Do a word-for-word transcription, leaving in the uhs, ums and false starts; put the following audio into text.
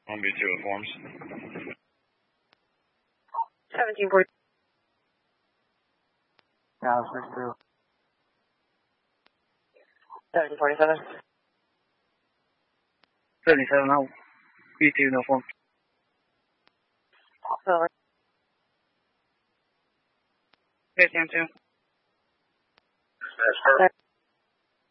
one B two informs. seventeen forty. Yeah, six two. seventeen forty-seven. seventy-seven, out. B two, no form. Over. fifteen two. That's perfect.